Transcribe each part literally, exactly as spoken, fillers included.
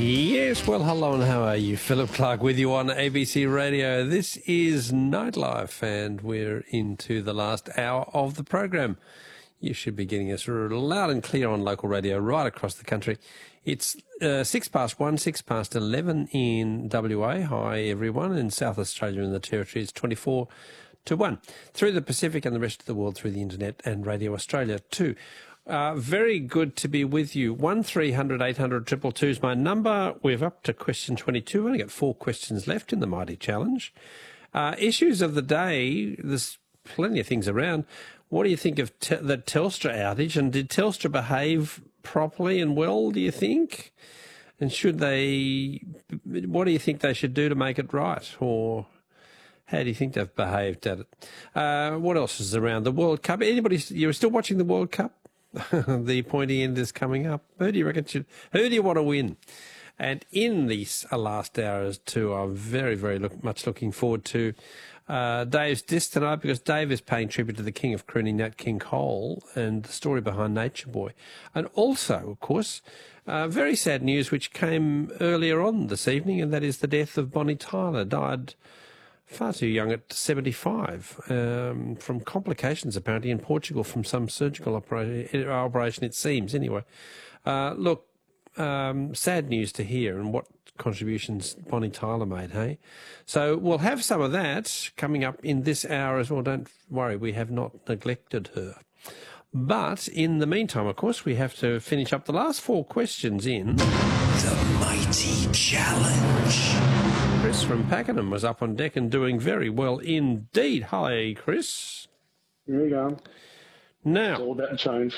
Yes, well, hello and how are you? Philip Clark with you on A B C Radio. This is Nightlife and we're into the last hour of the program. You should be getting us loud and clear on local radio right across the country. It's uh, six past one, six past eleven in W A. Hi, everyone. In South Australia and the Territory, it's twenty-four to one. Through the Pacific and the rest of the world through the internet and Radio Australia too. Uh, very good to be with you. one three hundred eight hundred two two two is my number. We're up to question twenty-two. We've only got four questions left in the mighty challenge. Uh, issues of the day, there's plenty of things around. What do you think of te- the Telstra outage? And did Telstra behave properly and well, do you think? And should they, what do you think they should do to make it right? Or how do you think they've behaved at it? Uh, what else is around? The World Cup. Anybody, you're still watching the World Cup? The pointy end is coming up. Who do you reckon should, who do you want to win? And in these last hours too, I'm very, very look, much looking forward to uh, Dave's disc tonight, because Dave is paying tribute to the king of crooning, Nat King Cole, and the story behind Nature Boy. And also, of course, uh, very sad news which came earlier on this evening, and that is the death of Bonnie Tyler. Died far too young at seventy-five, um, from complications apparently in Portugal from some surgical opera- operation, it seems, anyway. Uh, look, um, sad news to hear, and what contributions Bonnie Tyler made, hey? So we'll have some of that coming up in this hour as well. Don't worry, we have not neglected her. But in the meantime, of course, we have to finish up the last four questions in The Mighty Challenge. Chris from Pakenham was up on deck and doing very well indeed. Hi, Chris. There you go. Now, It's all about change.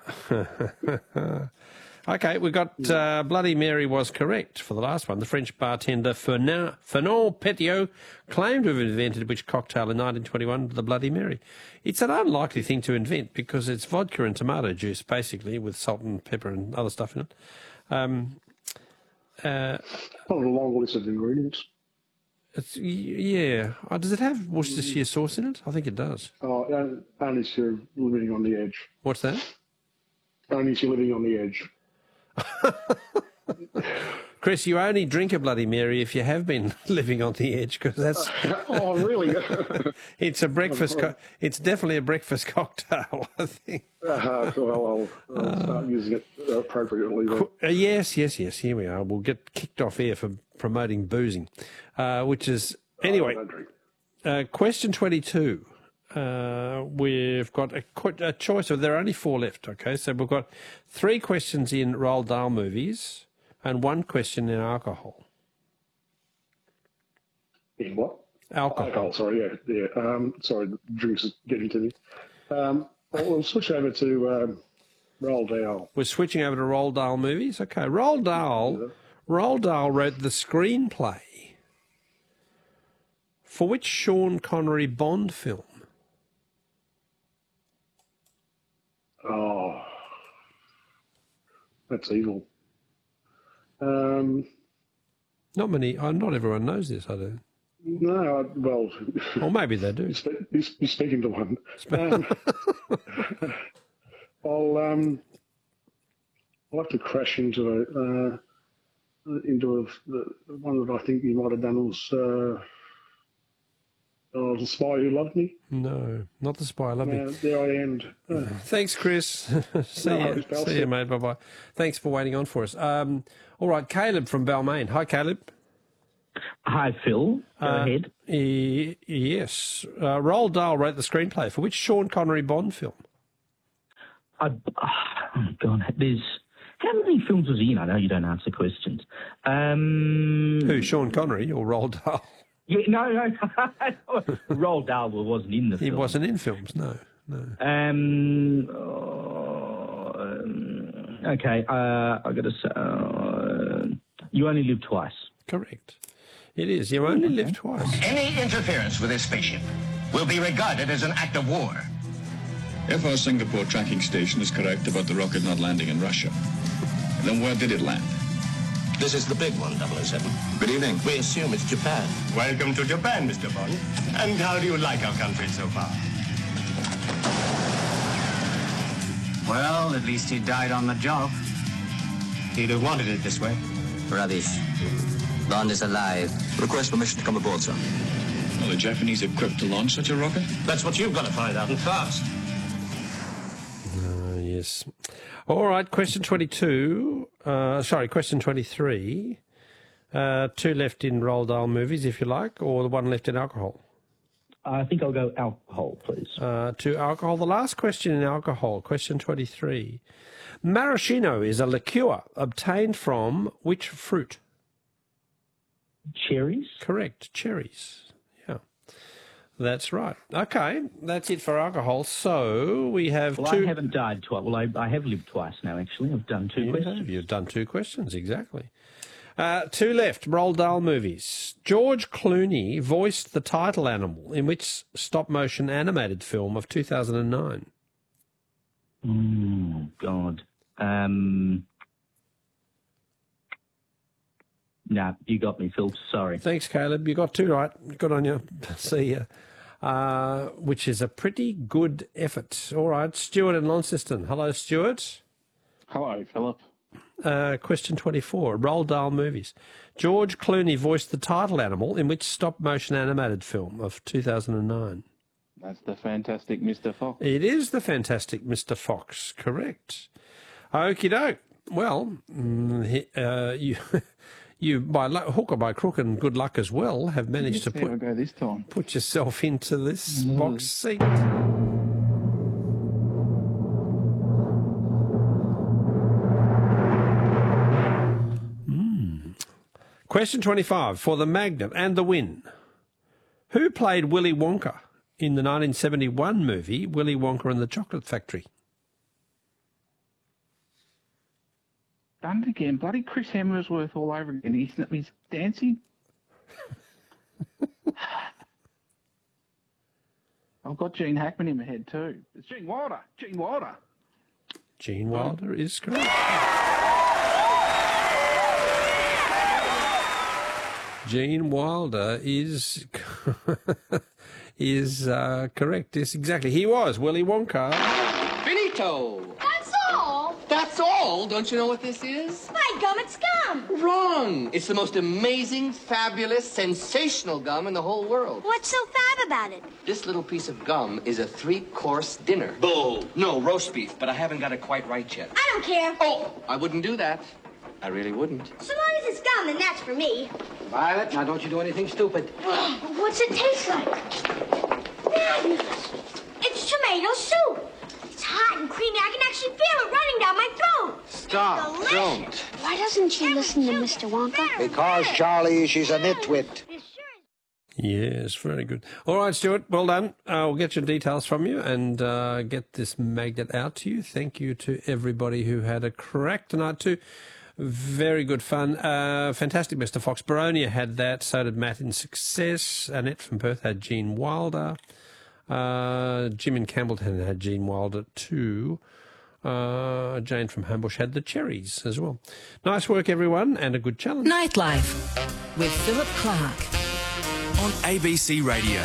okay, we got uh, Bloody Mary was correct for the last one. The French bartender Fernand, Fernand Petiot claimed to have invented which cocktail in nineteen twenty-one, the Bloody Mary. It's an unlikely thing to invent because it's vodka and tomato juice, basically, with salt and pepper and other stuff in it. Um, uh, Not a long list of ingredients. it's, yeah. Oh, does it have Worcestershire sauce in it? I think it does. Oh, uh, only if you're living on the edge. What's that? Only if you're living on the edge. Chris, you only drink a Bloody Mary if you have been living on the edge, because that's Oh, really? it's a breakfast. Co- it's definitely a breakfast cocktail, I think. uh, well, I'll, I'll start using it appropriately. Then. Uh, yes, yes, yes. Here we are. We'll get kicked off here for promoting boozing, uh, which is anyway. I don't drink. Uh, question twenty-two. Uh, we've got a, a choice of, there are only four left, okay? So we've got three questions in Roald Dahl movies and one question in alcohol. In what? Alcohol. Alcohol, sorry, yeah. yeah. Um, sorry, the drinks is getting to me. Um, we'll switch over to um, Roald Dahl. We're switching over to Roald Dahl movies? Okay. Roald Dahl, Yeah. Roald Dahl wrote the screenplay for which Sean Connery Bond film? Oh, that's evil. Um, Not many, uh, not everyone knows this, I don't. no, I, well, Or maybe they do. you're, spe- you're you're speaking to one. Um, I'll um, I'll have to crash into a uh, into a, the one that I think you might have done was uh, oh, The Spy Who Loved Me. No, not the spy. Love me. Uh, there I end. Uh, Thanks, Chris. see No you. worries, pal. See See you, ya. mate. Bye-bye. Thanks for waiting on for us. Um, all right, Caleb from Balmain. Hi, Caleb. Hi, Phil. Go Uh, ahead. e- yes. Uh, Roald Dahl wrote the screenplay for which Sean Connery Bond film? I, oh, God, there's... How many films was he in? I know you don't answer questions. Um, Who, Sean Connery or Roald Dahl? Yeah, no, no. Roald Dahl wasn't in the He film. wasn't in films, no. no. Um, oh, um, okay, uh, I got to say... Uh, You Only Live Twice. Correct. It is. You only live twice. Any interference with this spaceship will be regarded as an act of war. If our Singapore tracking station is correct about the rocket not landing in Russia, then where did it land? This is the big one, double oh seven. Good evening. We assume it's Japan. Welcome to Japan, Mister Bond. And how do you like our country so far? Well, at least he died on the job. He'd have wanted it this way. Rubbish. Bond is alive. Request permission to come aboard, sir. Are the Japanese equipped to launch such a rocket? That's what you've got to find out, and fast. Uh, yes. All right, question twenty-two. Uh, sorry, question twenty-three. Uh, two left in Roald Dahl movies, if you like, or the one left in alcohol. I think I'll go alcohol, please. Uh, to alcohol. The last question in alcohol, question twenty-three. Maraschino is a liqueur obtained from which fruit? Cherries? Correct, cherries. Yeah, that's right. Okay, that's it for alcohol. So we have Well, two... I haven't died twice. Well, I, I have lived twice now, actually. I've done two You questions. have. You've done two questions, exactly. Uh, two left, Roald Dahl movies. George Clooney voiced the title animal in which stop-motion animated film of two thousand nine? Oh, God. Um... Nah, you got me, Phil. Sorry. Thanks, Caleb. You got two right. Good on you. See ya. Uh, which is a pretty good effort. All right, Stuart in Launceston. Hello, Stuart. Hello, Philip. Uh, question twenty-four. Roald Dahl movies. George Clooney voiced the title animal in which stop-motion animated film of two thousand nine? That's the fantastic Mister Fox. It is the fantastic Mister Fox. Correct. Okie doke. Well, mm, he- uh, you... You, by lu- hook or by crook and good luck as well, have managed to See how I put go this time. put yourself into this Mm. box seat. Mm. Question twenty-five for the Magnet and the win. Who played Willy Wonka in the nineteen seventy-one movie Willy Wonka and the Chocolate Factory? Done it again. Bloody Chris Hemsworth all over again. He's, he's dancing. I've got Gene Hackman in my head too. It's Gene Wilder. Gene Wilder. Gene Wilder is correct. Gene Wilder is is uh, correct. Yes, exactly. He was Willy Wonka. Finito. That's all. That's all. Don't you know what this is? My gum, it's gum. Wrong. It's the most amazing, fabulous, sensational gum in the whole world. What's so fab about it? This little piece of gum is a three-course dinner. Bull. No, roast beef, but I haven't got it quite right yet. I don't care. Oh, I wouldn't do that. I really wouldn't. So long as it's gum, then that's for me. Violet, now don't you do anything stupid. What's it taste like? Fabulous. It's tomato soup. It's hot and creamy. I can actually feel it running down my throat. Stop. Delicious. Don't. Why doesn't she listen to Mister Wonka? Because, Charlie, she's a nitwit. Yes, very good. All right, Stuart, well done. Uh, we'll get your details from you and uh, get this magnet out to you. Thank you to everybody who had a crack tonight too. Very good fun. Uh, fantastic, Mister Fox. Baronia had that. So did Matt in Success. Annette from Perth had Gene Wilder. Uh, Jim in Campbellton had Gene Wilder too. Uh, Jane from Hambush had the cherries as well. Nice work, everyone, and a good challenge. Nightlife with Philip Clark on A B C Radio.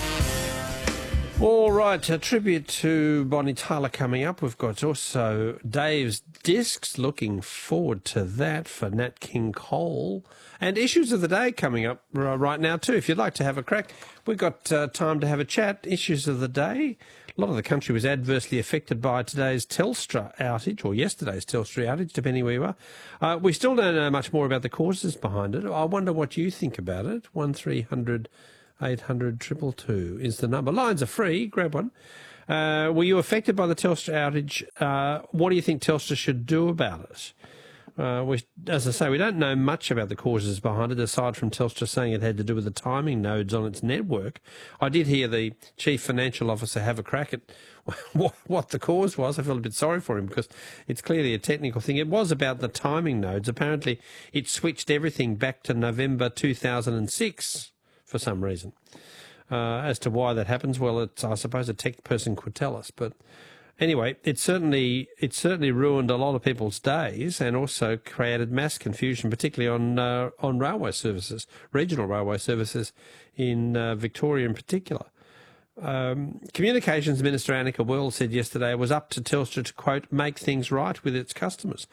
All right, a tribute to Bonnie Tyler coming up. We've got also Dave's Discs. Looking forward to that for Nat King Cole. And Issues of the Day coming up right now too. If you'd like to have a crack, we've got uh, time to have a chat. Issues of the Day. A lot of the country was adversely affected by today's Telstra outage, or yesterday's Telstra outage, depending where you are. Uh, we still don't know much more about the causes behind it. I wonder what you think about it. one three hundred eight hundred two two two is the number. Lines are free. Grab one. Uh, were you affected by the Telstra outage? Uh, what do you think Telstra should do about it? Uh, we, as I say, we don't know much about the causes behind it, aside from Telstra saying it had to do with the timing nodes on its network. I did hear the Chief Financial Officer have a crack at what, what the cause was. I feel a bit sorry for him because it's clearly a technical thing. It was about the timing nodes. Apparently, it switched everything back to November two thousand six for some reason. Uh, as to why that happens, well, it's, I suppose a tech person could tell us, but... Anyway, it certainly it certainly ruined a lot of people's days and also created mass confusion, particularly on uh, on railway services, regional railway services in uh, Victoria in particular. Um, Communications Minister Annika World said yesterday it was up to Telstra to, quote, make things right with its customers.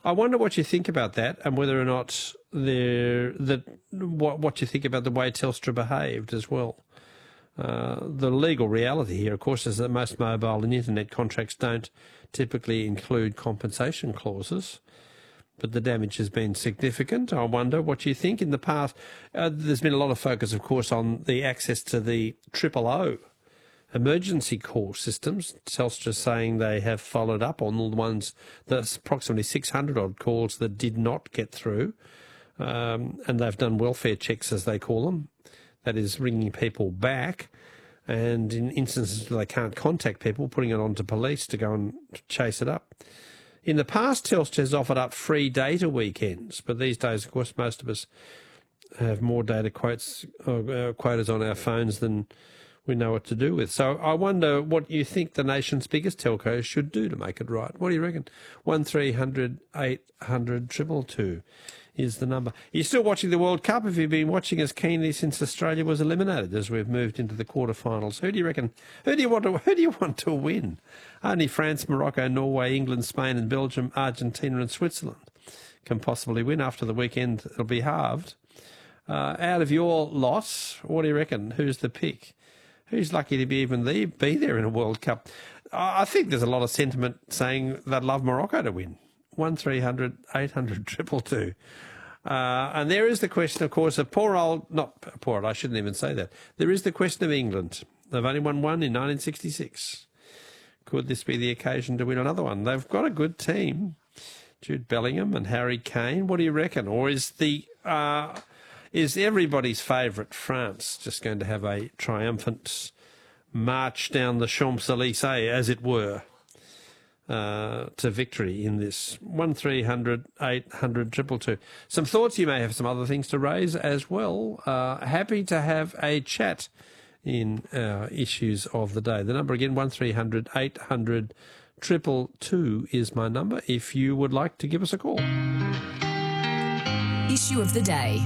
I wonder what you think about that, and whether or not there that what what you think about the way Telstra behaved as well. Uh, the legal reality here, of course, is that most mobile and internet contracts don't typically include compensation clauses, but the damage has been significant. I wonder what you think. In the past, uh, there's been a lot of focus, of course, on the access to the triple O emergency call systems. Telstra saying they have followed up on all the ones, that's approximately six hundred odd calls that did not get through, um, and they've done welfare checks, as they call them. That is ringing people back, and in instances where they can't contact people, putting it on to police to go and chase it up. In the past, Telstra has offered up free data weekends, but these days, of course, most of us have more data quotes, uh, quotas on our phones than we know what to do with. So I wonder what you think the nation's biggest telco should do to make it right. What do you reckon? one three hundred eight hundred two two two is the number. You're still watching the World Cup. Have you been watching as keenly since Australia was eliminated, as we've moved into the quarterfinals? Who do you reckon? Who do you want to? Who do you want to win? Only France, Morocco, Norway, England, Spain, and Belgium, Argentina, and Switzerland can possibly win. After the weekend, it'll be halved. Uh, out of your lot, what do you reckon? Who's the pick? Who's lucky to be even the, be there in a World Cup? I think there's a lot of sentiment saying they'd love Morocco to win. one three hundred eight hundred two two two. Uh, and there is the question, of course, of poor old, not poor old, I shouldn't even say that. There is the question of England. They've only won one in nineteen sixty-six. Could this be the occasion to win another one? They've got a good team. Jude Bellingham and Harry Kane. What do you reckon? Or is the... Uh, Is everybody's favourite France just going to have a triumphant march down the Champs-Élysées, as it were, uh, to victory in this? one three hundred eight hundred two two two. Some thoughts. You may have some other things to raise as well. Uh, happy to have a chat in our issues of the day. The number again, one three hundred eight hundred two two two is my number if you would like to give us a call. Issue of the day.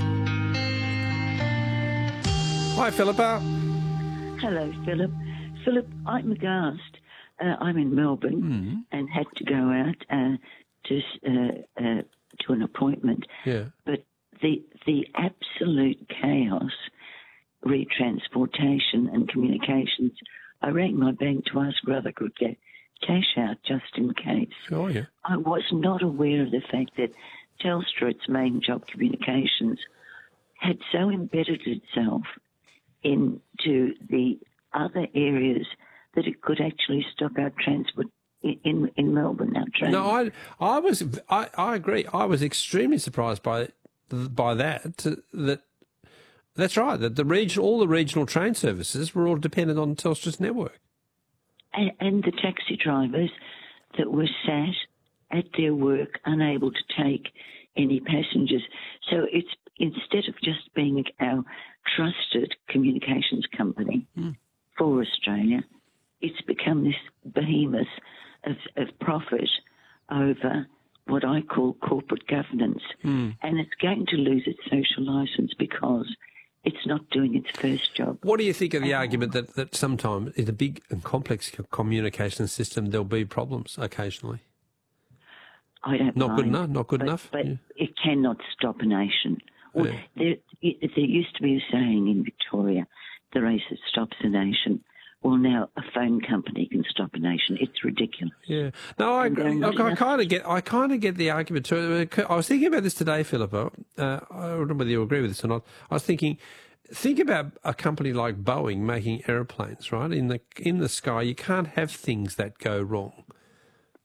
Hi, Philippa. Hello, Philip. Philip, I'm aghast. Uh, I'm in Melbourne mm. and had to go out uh, to uh, uh, to an appointment. Yeah. But the the absolute chaos, retransportation and communications. I rang my bank to ask whether I could get cash out just in case. Oh, yeah. I was not aware of the fact that Telstra, its main job, communications, had so embedded itself into the other areas that it could actually stop our transport in in, in Melbourne. Our trains. No, I I was I, I agree. I was extremely surprised by by that. That that's right. That the region, all the regional train services were all dependent on Telstra's network, and, and the taxi drivers that were sat at their work, unable to take any passengers. So it's instead of just being our trusted communications company mm. for Australia, it's become this behemoth of, of profit over what I call corporate governance. Mm. And it's going to lose its social licence because it's not doing its first job. What do you think of the um, argument that, that sometimes in a big and complex communication system there'll be problems occasionally? I don't Not mind, good enough? Not good but, enough? But yeah. it cannot stop a nation. Well, yeah. there, it, there used to be a saying in Victoria, the race that stops a nation. Well, now a phone company can stop a nation. It's ridiculous. Yeah. No, I, I, I kind of get. I kind of get the argument too. I was thinking about this today, Philippa. Uh, I don't know whether you agree with this or not. I was thinking, think about a company like Boeing making airplanes, right? In the in the sky, you can't have things that go wrong.